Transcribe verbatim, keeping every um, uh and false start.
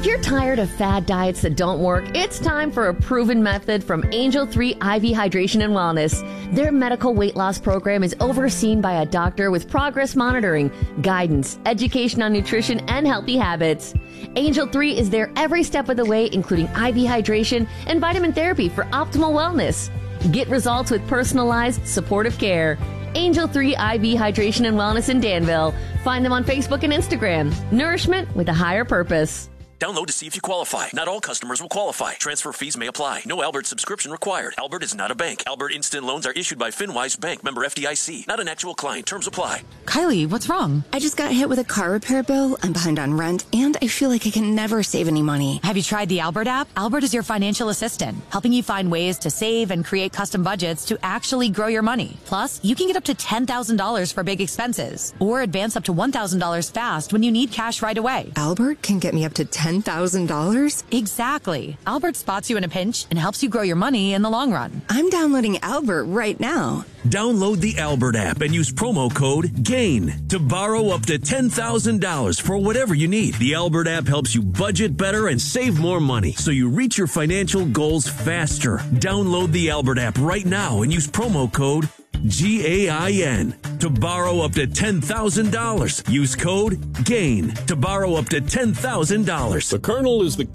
If you're tired of fad diets that don't work, it's time for a proven method from Angel three I V Hydration and Wellness. Their medical weight loss program is overseen by a doctor with progress monitoring, guidance, education on nutrition, and healthy habits. Angel three is there every step of the way, including I V hydration and vitamin therapy for optimal wellness. Get results with personalized, supportive care. Angel three I V Hydration and Wellness in Danville. Find them on Facebook and Instagram. Nourishment with a higher purpose. Download to see if you qualify. Not all customers will qualify. Transfer fees may apply. No Albert subscription required. Albert is not a bank. Albert Instant Loans are issued by FinWise Bank, member F D I C. Not an actual client. Terms apply. Kylie, what's wrong? I just got hit with a car repair bill. I'm behind on rent, and I feel like I can never save any money. Have you tried the Albert app? Albert is your financial assistant, helping you find ways to save and create custom budgets to actually grow your money. Plus, you can get up to ten thousand dollars for big expenses, or advance up to one thousand dollars fast when you need cash right away. Albert can get me up to ten thousand dollars? Exactly. Albert spots you in a pinch and helps you grow your money in the long run. I'm downloading Albert right now. Download the Albert app and use promo code GAIN to borrow up to ten thousand dollars for whatever you need. The Albert app helps you budget better and save more money so you reach your financial goals faster. Download the Albert app right now and use promo code G A I N to borrow up to ten thousand dollars. Use code GAIN to borrow up to ten thousand dollars. The Colonel is the